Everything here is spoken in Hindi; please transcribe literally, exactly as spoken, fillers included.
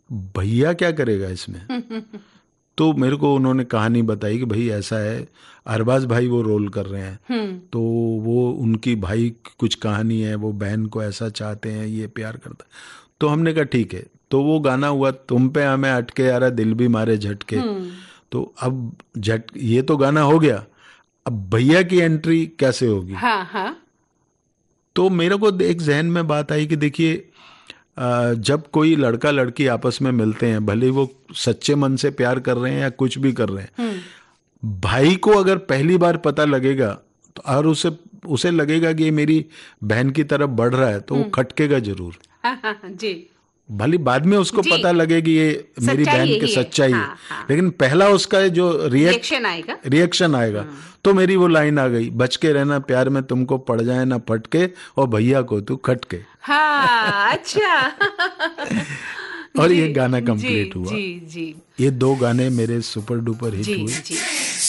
भैया क्या करेगा इसमें। तो मेरे को उन्होंने कहानी बताई कि भाई ऐसा है, अरबाज भाई वो रोल कर रहे हैं, तो वो उनकी भाई की कुछ कहानी है, वो बहन को ऐसा चाहते हैं, ये प्यार करता है। तो हमने कहा ठीक है, तो वो गाना हुआ तुम पे हमें अटके यारा दिल भी मारे झटके। तो अब झट ये तो गाना हो गया, अब भैया की एंट्री कैसे होगी। हाँ हाँ। तो मेरे को एक जहन में बात आई कि देखिए, अ, जब कोई लड़का लड़की आपस में मिलते हैं, भले वो सच्चे मन से प्यार कर रहे हैं या कुछ भी कर रहे हैं, हम्म। भाई को अगर पहली बार पता लगेगा तो और उसे उसे लगेगा कि ये मेरी बहन की तरफ बढ़ रहा है, तो वो हम्म। खटकेगा जरूर। हाँ हाँ हाँ, जी। भले बाद में उसको जी, पता लगे कि ये मेरी सच्चाई बहन की यही है। सच्चाई है, हाँ हाँ। लेकिन पहला उसका जो रिएक्ट रिएक्शन आएगा। रिएक्शन आएगा। हम्म। तो मेरी वो लाइन आ गई, बच के रहना प्यार में तुमको पड़ जाए ना फटके, और भैया को तू खटके। हाँ, अच्छा। और जी ये गाना जी कंप्लीट हुआ। जी जी ये दो गाने मेरे सुपर डुपर जी हिट हुए। जी।